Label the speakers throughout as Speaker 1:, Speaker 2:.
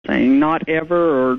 Speaker 1: saying. Not ever, or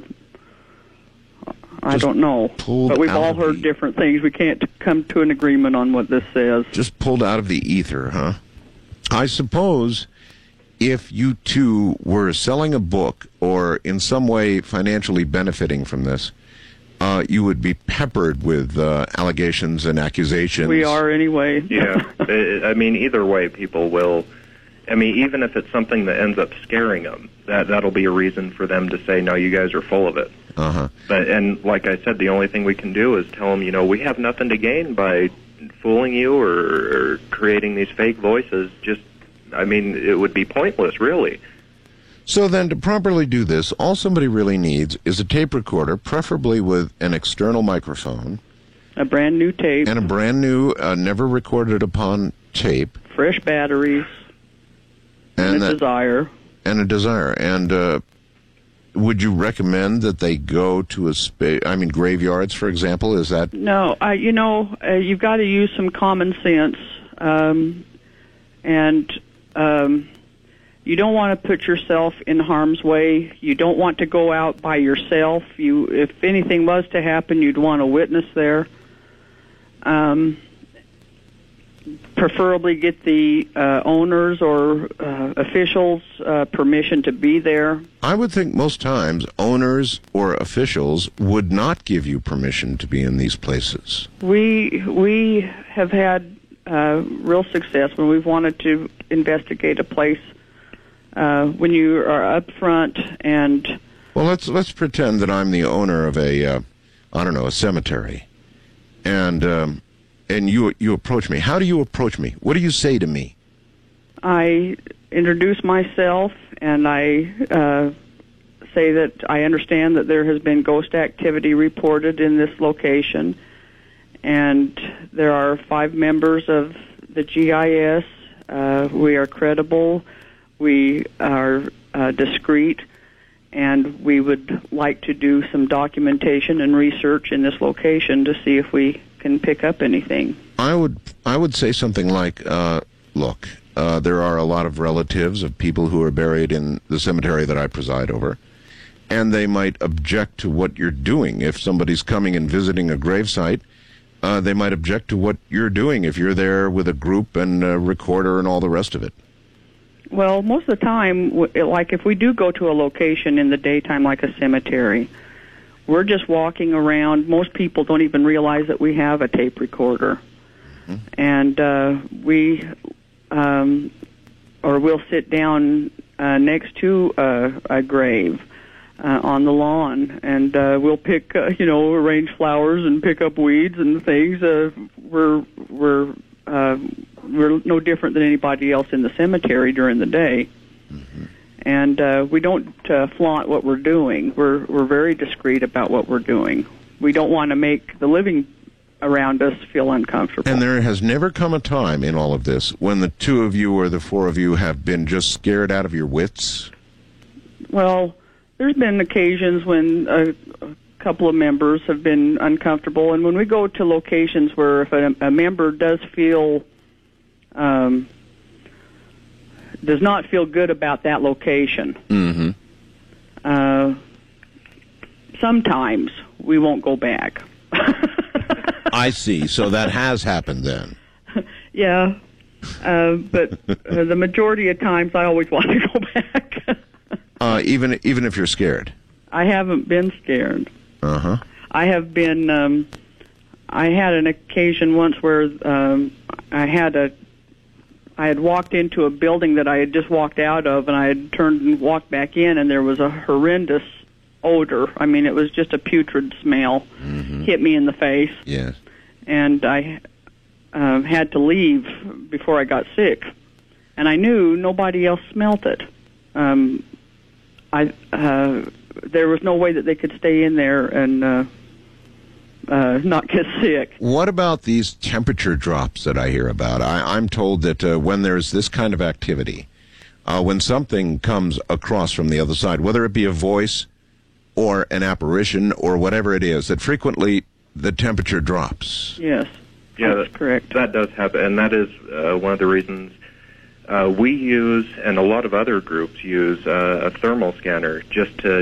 Speaker 1: I don't know. But we've all heard different things. We can't come to an agreement on what this says.
Speaker 2: Just pulled out of the ether, huh? I suppose if you two were selling a book or in some way financially benefiting from this, you would be peppered with allegations and accusations.
Speaker 1: We are anyway.
Speaker 3: Yeah. I mean, either way, people will. I mean, even if it's something that ends up scaring them, that'll be a reason for them to say, no, you guys are full of it.
Speaker 2: Uh-huh.
Speaker 3: And like I said, the only thing we can do is tell them, we have nothing to gain by fooling you or creating these fake voices. It would be pointless, really.
Speaker 2: So then, to properly do this, all somebody really needs is a tape recorder, preferably with an external microphone.
Speaker 1: A brand new tape.
Speaker 2: And a brand new, never recorded upon tape.
Speaker 1: Fresh batteries. And a desire.
Speaker 2: And a desire. And would you recommend that they go to graveyards, for example? Is that...
Speaker 1: No, you've got to use some common sense. You don't want to put yourself in harm's way. You don't want to go out by yourself. If anything was to happen, you'd want a witness there. Preferably get the owners or officials' permission to be there.
Speaker 2: I would think most times owners or officials would not give you permission to be in these places.
Speaker 1: We have had real success when we've wanted to investigate a place. When you are up front and...
Speaker 2: Well, let's pretend that I'm the owner of a cemetery, and you approach me. How do you approach me? What do you say to me?
Speaker 1: I introduce myself, and I say that I understand that there has been ghost activity reported in this location, and there are 5 members of the GIS. We are credible. We are discreet, and we would like to do some documentation and research in this location to see if we can pick up anything.
Speaker 2: I would say something like, look, there are a lot of relatives of people who are buried in the cemetery that I preside over, and they might object to what you're doing. If somebody's coming and visiting a gravesite, they might object to what you're doing if you're there with a group and a recorder and all the rest of it.
Speaker 1: Well, most of the time, like if we do go to a location in the daytime, like a cemetery, we're just walking around. Most people don't even realize that we have a tape recorder. Mm-hmm. And we'll sit down next to a grave on the lawn, and we'll pick, arrange flowers and pick up weeds and things. We're no different than anybody else in the cemetery during the day. Mm-hmm. And we don't flaunt what we're doing. We're very discreet about what we're doing. We don't want to make the living around us feel uncomfortable.
Speaker 2: And there has never come a time in all of this when the 2 of you or the 4 of you have been just scared out of your wits?
Speaker 1: Well, there's been occasions when a couple of members have been uncomfortable, and when we go to locations where if a member does not feel good about that location,
Speaker 2: mm-hmm.
Speaker 1: Sometimes we won't go back.
Speaker 2: I see. So that has happened then.
Speaker 1: Yeah, but the majority of times I always want to go back.
Speaker 2: Even if you're scared?
Speaker 1: I haven't been scared.
Speaker 2: Uh-huh.
Speaker 1: I have been... I had an occasion once where I had walked into a building that I had just walked out of, and I had turned and walked back in, and there was a horrendous odor. I mean, it was just a putrid smell. Mm-hmm. Hit me in the face.
Speaker 2: Yes.
Speaker 1: And I had to leave before I got sick. And I knew nobody else smelt it. There was no way that they could stay in there and not get sick.
Speaker 2: What about these temperature drops that I hear about? I'm told that when there's this kind of activity, when something comes across from the other side, whether it be a voice or an apparition or whatever it is, that frequently the temperature drops.
Speaker 1: Yes.
Speaker 3: Yeah,
Speaker 1: that's correct.
Speaker 3: That does happen, and that is one of the reasons We use, and a lot of other groups use, a thermal scanner just to